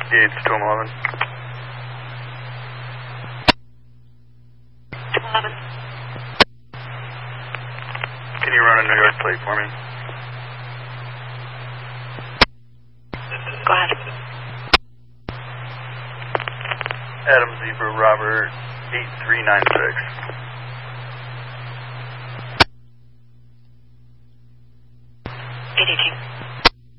It's 211. 211. Can you run a New York plate for me? Go ahead. Adam Zebra Robert 8396. 818.